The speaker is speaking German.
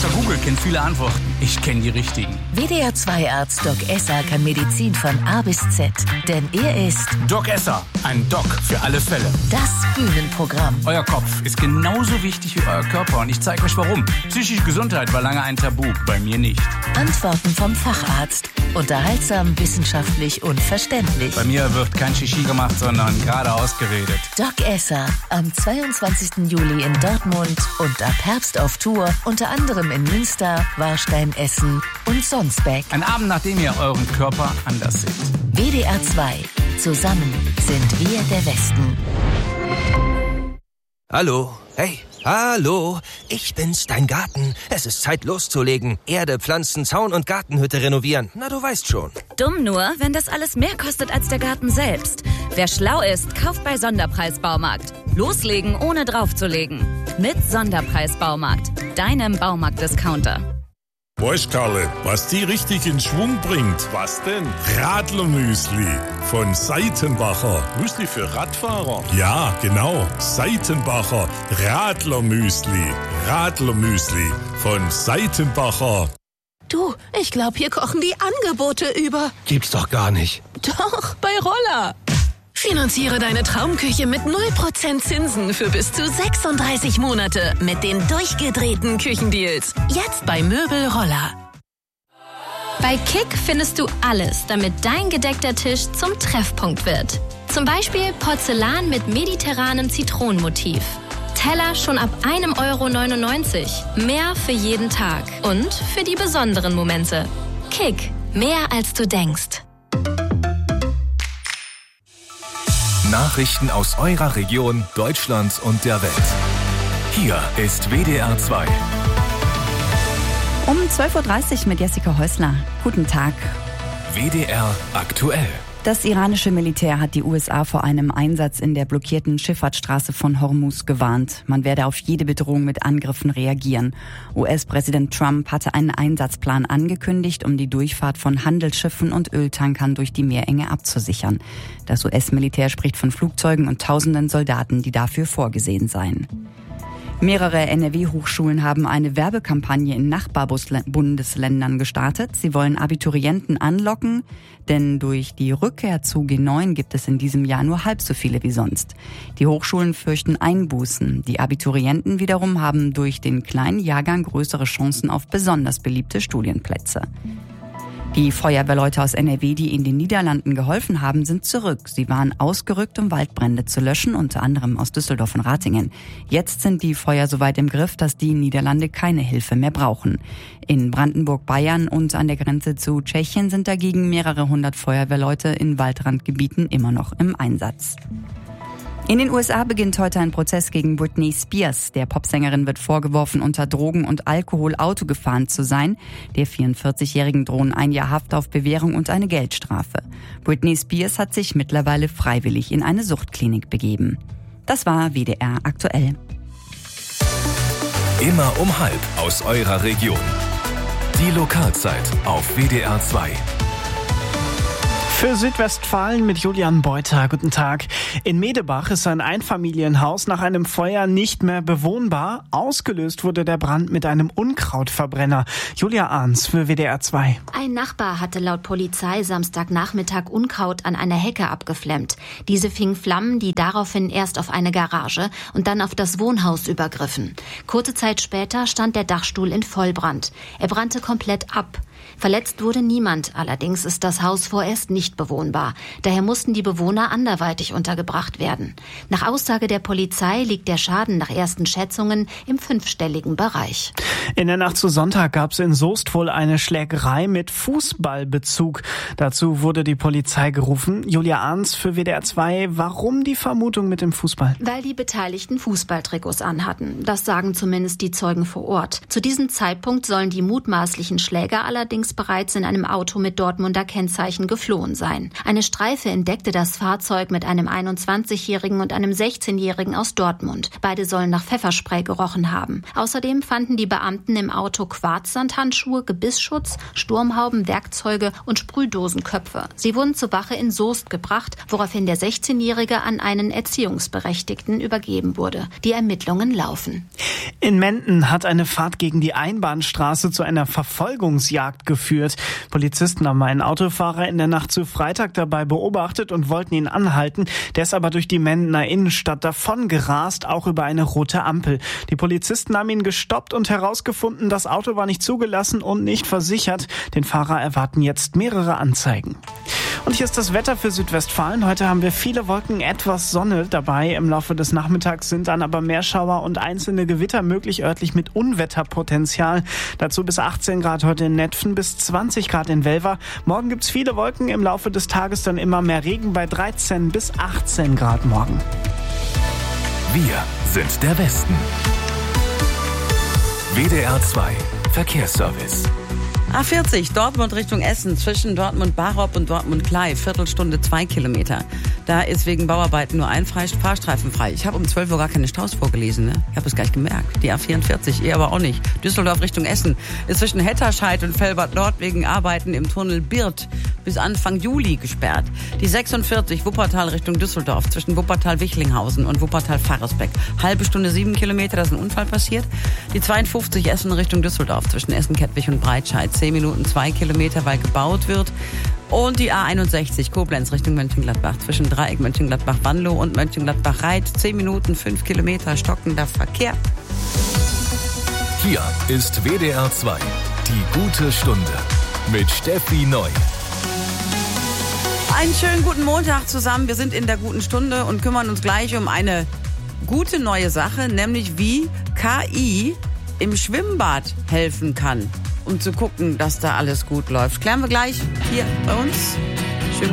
Außer Google kennt viele Antworten. Ich kenne die richtigen. WDR 2 Arzt Doc Esser kann Medizin von A bis Z. Denn er ist Doc Esser, ein Doc für alle Fälle. das Bühnenprogramm. Euer Kopf ist genauso wichtig wie euer Körper und ich zeige euch warum. Psychische Gesundheit war lange ein Tabu, bei mir nicht. Antworten vom Facharzt. Unterhaltsam, wissenschaftlich und verständlich. Bei mir wird kein Shishi gemacht, sondern geradeaus geredet. Doc Esser am 22. Juli in Dortmund und ab Herbst auf Tour, unter anderem in Münster, Warstein, Essen und Sonsbeck. Ein Abend, nachdem ihr euren Körper anders seht. WDR 2. Zusammen sind wir der Westen. Hallo. Hey, hallo. Ich bin's, dein Garten. Es ist Zeit loszulegen. Erde, Pflanzen, Zaun und Gartenhütte renovieren. Na, du weißt schon. Dumm nur, wenn das alles mehr kostet als der Garten selbst. Wer schlau ist, kauft bei Sonderpreis-Baumarkt. Loslegen, ohne draufzulegen. Mit Sonderpreis-Baumarkt, deinem Baumarkt-Discounter. Weißt, Karle, was die richtig in Schwung bringt? Was denn? Radlermüsli von Seitenbacher. Müsli für Radfahrer? Ja, genau. Seitenbacher Radlermüsli. Radlermüsli von Seitenbacher. Du, ich glaube, hier kochen die Angebote über. Gibt's doch gar nicht. Doch, bei Roller. Finanziere deine Traumküche mit 0% Zinsen für bis zu 36 Monate mit den durchgedrehten Küchendeals. Jetzt bei Möbel Roller. Bei Kick findest du alles, damit dein gedeckter Tisch zum Treffpunkt wird. Zum Beispiel Porzellan mit mediterranem Zitronenmotiv. Teller schon ab 1,99 €. Mehr für jeden Tag und für die besonderen Momente. Kick, mehr als du denkst. Nachrichten aus eurer Region, Deutschland und der Welt. Hier ist WDR 2. Um 12.30 Uhr mit Jessica Häusler. Guten Tag. WDR aktuell. Das iranische Militär hat die USA vor einem Einsatz in der blockierten Schifffahrtsstraße von Hormuz gewarnt. Man werde auf jede Bedrohung mit Angriffen reagieren. US-Präsident Trump hatte einen Einsatzplan angekündigt, um die Durchfahrt von Handelsschiffen und Öltankern durch die Meerenge abzusichern. Das US-Militär spricht von Flugzeugen und tausenden Soldaten, die dafür vorgesehen seien. Mehrere NRW-Hochschulen haben eine Werbekampagne in Nachbarbundesländern gestartet. Sie wollen Abiturienten anlocken, denn durch die Rückkehr zu G9 gibt es in diesem Jahr nur halb so viele wie sonst. Die Hochschulen fürchten Einbußen. Die Abiturienten wiederum haben durch den kleinen Jahrgang größere Chancen auf besonders beliebte Studienplätze. Die Feuerwehrleute aus NRW, die in den Niederlanden geholfen haben, sind zurück. Sie waren ausgerückt, um Waldbrände zu löschen, unter anderem aus Düsseldorf und Ratingen. Jetzt sind die Feuer so weit im Griff, dass die Niederlande keine Hilfe mehr brauchen. In Brandenburg, Bayern und an der Grenze zu Tschechien sind dagegen mehrere hundert Feuerwehrleute in Waldrandgebieten immer noch im Einsatz. In den USA beginnt heute ein Prozess gegen Britney Spears. Der Popsängerin wird vorgeworfen, unter Drogen und Alkohol Auto gefahren zu sein. Der 44-Jährigen drohen 1 Jahr Haft auf Bewährung und eine Geldstrafe. Britney Spears hat sich mittlerweile freiwillig in eine Suchtklinik begeben. Das war WDR aktuell. Immer um 12 aus eurer Region. Die Lokalzeit auf WDR 2. Für Südwestfalen mit Julian Beuter. Guten Tag. In Medebach ist ein Einfamilienhaus nach einem Feuer nicht mehr bewohnbar. Ausgelöst wurde der Brand mit einem Unkrautverbrenner. Julia Ahns für WDR 2. Ein Nachbar hatte laut Polizei Samstagnachmittag Unkraut an einer Hecke abgeflemmt. Diese fing Flammen, die daraufhin erst auf eine Garage und dann auf das Wohnhaus übergriffen. Kurze Zeit später stand der Dachstuhl in Vollbrand. Er brannte komplett ab. Verletzt wurde niemand, allerdings ist das Haus vorerst nicht bewohnbar. Daher mussten die Bewohner anderweitig untergebracht werden. Nach Aussage der Polizei liegt der Schaden nach ersten Schätzungen im 5-stelligen Bereich. In der Nacht zu Sonntag gab es in Soest wohl eine Schlägerei mit Fußballbezug. Dazu wurde die Polizei gerufen. Julia Ahns für WDR 2. Warum die Vermutung mit dem Fußball? Weil die Beteiligten Fußballtrikots anhatten. Das sagen zumindest die Zeugen vor Ort. Zu diesem Zeitpunkt sollen die mutmaßlichen Schläger allerdings allerdings bereits in einem Auto mit Dortmunder Kennzeichen geflohen sein. Eine Streife entdeckte das Fahrzeug mit einem 21-Jährigen und einem 16-Jährigen aus Dortmund. Beide sollen nach Pfefferspray gerochen haben. Außerdem fanden die Beamten im Auto Quarzsandhandschuhe, Gebissschutz, Sturmhauben, Werkzeuge und Sprühdosenköpfe. Sie wurden zur Wache in Soest gebracht, woraufhin der 16-Jährige an einen Erziehungsberechtigten übergeben wurde. Die Ermittlungen laufen. In Menden hat eine Fahrt gegen die Einbahnstraße zu einer Verfolgungsjagd geführt. Polizisten haben einen Autofahrer in der Nacht zu Freitag dabei beobachtet und wollten ihn anhalten. Der ist aber durch die Mendener Innenstadt davon gerast, auch über eine rote Ampel. Die Polizisten haben ihn gestoppt und herausgefunden, das Auto war nicht zugelassen und nicht versichert. Den Fahrer erwarten jetzt mehrere Anzeigen. Und hier ist das Wetter für Südwestfalen. Heute haben wir viele Wolken, etwas Sonne dabei. Im Laufe des Nachmittags sind dann aber mehr Schauer und einzelne Gewitter möglich, örtlich mit Unwetterpotenzial. Dazu bis 18 Grad heute in Netphen, bis 20 Grad in Welver. Morgen gibt's viele Wolken, im Laufe des Tages dann immer mehr Regen bei 13 bis 18 Grad morgen. Wir sind der Westen. WDR 2 Verkehrsservice. A40, Dortmund Richtung Essen, zwischen Dortmund-Barop und Dortmund-Klei, Viertelstunde 2 Kilometer. Da ist wegen Bauarbeiten nur ein Fahrstreifen frei. Ich habe um 12 Uhr gar keine Staus vorgelesen, ne? Ich habe es gleich gemerkt. Die A44, ihr aber auch nicht. Düsseldorf Richtung Essen ist zwischen Hetterscheid und Velbert Nord wegen Arbeiten im Tunnel Birth bis Anfang Juli gesperrt. Die 46, Wuppertal Richtung Düsseldorf, zwischen Wuppertal-Wichlinghausen und Wuppertal-Faresbeck. Halbe Stunde 7 Kilometer, da ist ein Unfall passiert. Die 52, Essen Richtung Düsseldorf, zwischen Essen-Kettwig und Breitscheid. 10 Minuten 2 Kilometer, weil gebaut wird. Und die A61 Koblenz Richtung Mönchengladbach zwischen Dreieck Mönchengladbach-Wanlo und Mönchengladbach-Reit. 10 Minuten 5 Kilometer stockender Verkehr. Hier ist WDR 2, die gute Stunde mit Steffi Neu. Einen schönen guten Montag zusammen. Wir sind in der guten Stunde und kümmern uns gleich um eine gute neue Sache, nämlich wie KI im Schwimmbad helfen kann, um zu gucken, dass da alles gut läuft. Klären wir gleich hier bei uns.